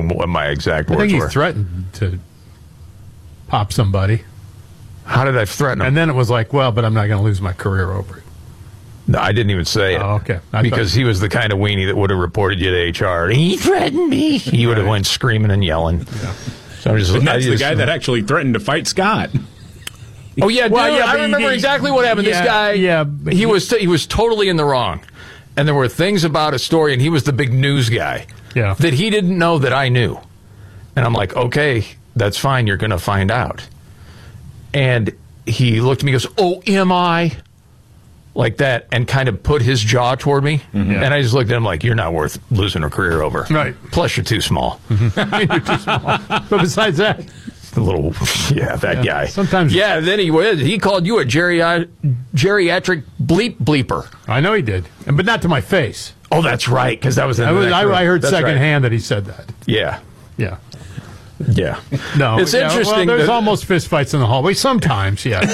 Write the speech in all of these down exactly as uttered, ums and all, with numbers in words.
wrong what my exact I words think he were. threatened to pop somebody. How did I threaten him? And then it was like, well, but I'm not going to lose my career over it. No, I didn't even say it. Oh, okay. I because thought- he was the kind of weenie that would have reported you to H R. He threatened me. He would have went screaming and yelling. Yeah. So I'm just, And that's I the just, guy that actually threatened to fight Scott. Oh yeah, Well, dude, yeah, I but he- remember he- exactly what happened. yeah, this guy, yeah, he, he- was he was totally in the wrong, and there were things about a story, and he was the big news guy. Yeah. That he didn't know that I knew, and I'm like, okay, that's fine. You're going to find out. And he looked at me, and goes, "Oh, am I?" Like that, and kind of put his jaw toward me, Mm-hmm. and I just looked at him like, "You're not worth losing a career over." Right. Plus, you're too small. You're too small. But besides that, The little, yeah, that Yeah, guy. sometimes- yeah. Then he was. He called you a geri- geriatric bleep bleeper. I know he did, but not to my face. Oh, that's right, because that was. In I, the was, next I, room. I heard That's right. secondhand that he said that. Yeah, Yeah. yeah. No, it's yeah, interesting. Well, there's that- almost fistfights in the hallway sometimes. Yeah,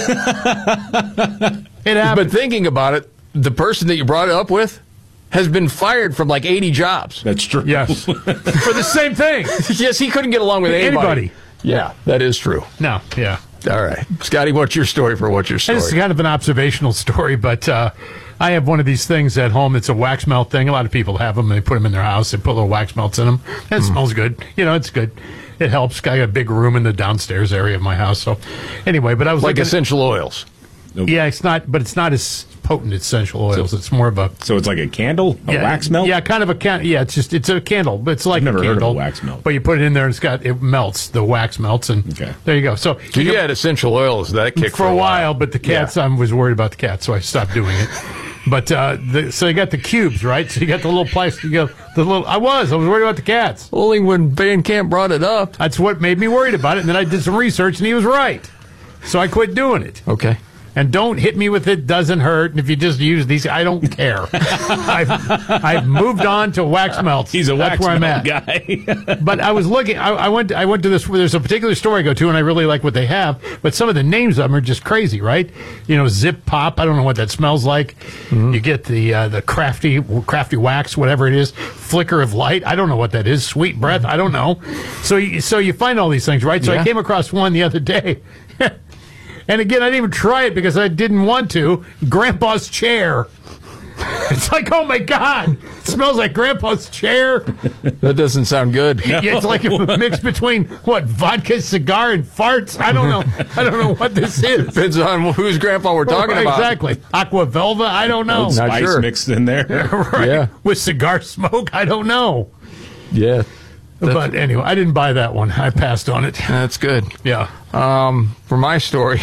it happens. but thinking about it, the person that you brought it up with has been fired from like eighty jobs. That's true. Yes, for the same thing. Yes, he couldn't get along with anybody. Anybody. Yeah, that is true. No, yeah. All right, Scotty, what's your story for what's your And story? It's kind of an observational story, but uh, I have one of these things at home. It's a wax melt thing. A lot of people have them. They put them in their house. They put little wax melts in them. And it Hmm. smells good. You know, it's good. It helps. I got a big room in the downstairs area of my house. So anyway, but I was like looking- essential oils. Yeah, it's not, but it's not as potent as essential oils. It's more of a So it's like a candle, a yeah, wax melt. Yeah, kind of a can. Yeah, it's just it's a candle, but it's like I've never a heard of a candle, wax melt. But you put it in there and it's got it melts. The wax melts, and Okay. there you go. So So you had essential oils that kicked for a while, but the cats, Yeah. I was worried about the cats, so I stopped doing it. But uh, the, so you got the cubes, right? So you got the little plastic. You got the little. I was. I was worried about the cats. Only when Van Camp brought it up. That's what made me worried about it. And then I did some research, and he was right. So I quit doing it. Okay. And don't hit me with it doesn't hurt. And if you just use these, I don't care. I've, I've moved on to wax melts. He's a That's wax where I'm melt at. guy. But I was looking. I, I went. I went to this. There's a particular store I go to, and I really like what they have. But some of the names of them are just crazy, right? You know, Zip Pop. I don't know what that smells like. Mm-hmm. You get the uh, the crafty crafty wax, whatever it is. Flicker of Light. I don't know what that is. Sweet Breath. I don't know. So you, so you find all these things, right? So Yeah. I came across one the other day. And again, I didn't even try it because I didn't want to. Grandpa's chair. It's like, oh my God, it smells like Grandpa's chair. That doesn't sound good. Yeah, it's like a mix between what vodka, cigar, and farts. I don't know. I don't know what this is. Depends on whose grandpa we're talking about. Exactly. Aqua Velva. I don't know. Old spice sure. mixed in there. Right. Yeah. With cigar smoke. I don't know. Yeah. But anyway, I didn't buy that one. I passed on it. That's good. Yeah. Um, for my story,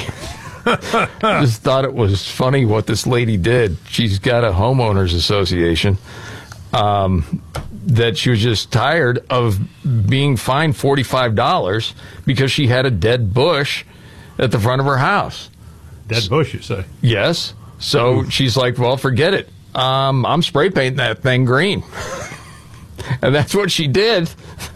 I just thought it was funny what this lady did. She's got a homeowners association um, that she was just tired of being fined forty-five dollars because she had a dead bush at the front of her house. Dead bush, you say? Yes. So she's like, well, forget it. Um, I'm spray painting that thing green. And that's what she did.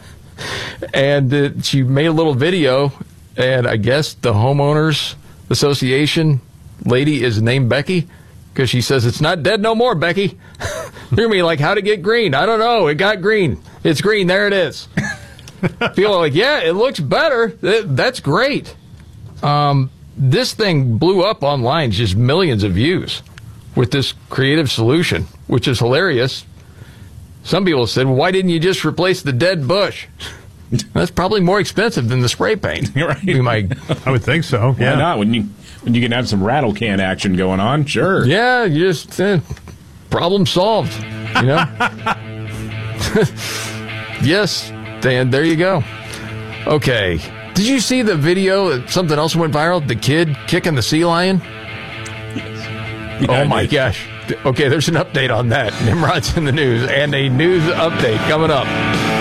And uh, she made a little video, and I guess the homeowners association lady is named Becky because she says it's not dead no more, Becky. You're me like, how to get green? I don't know. It got green. It's green. There it is. People are like, yeah, it looks better. Th- That's great. Um, this thing blew up online, just millions of views with this creative solution, which is hilarious. Some people said, well, why didn't you just replace the dead bush? That's probably more expensive than the spray paint. Right. We might, I would think so. Why not? When you when you can have some rattle can action going on, sure. yeah, you just eh, problem solved. You know. Yes, Dan. There you go. Okay. Did you see the video? Something else went viral. The kid kicking the sea lion. Yeah, Oh I my did. gosh. Okay, there's an update on that. Nimrod's in the news, and a news update coming up.